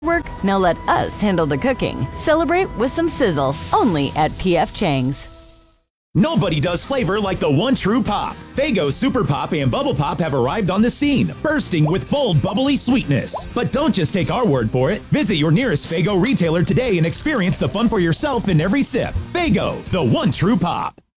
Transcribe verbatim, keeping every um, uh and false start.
Work, now let us handle the cooking. Celebrate with some sizzle, only at P F Chang's. Nobody does flavor like the one true pop. Faygo Super Pop and Bubble Pop have arrived on the scene, bursting with bold, bubbly sweetness. But don't just take our word for it. Visit your nearest Faygo retailer today and experience the fun for yourself in every sip. Faygo, the one true pop.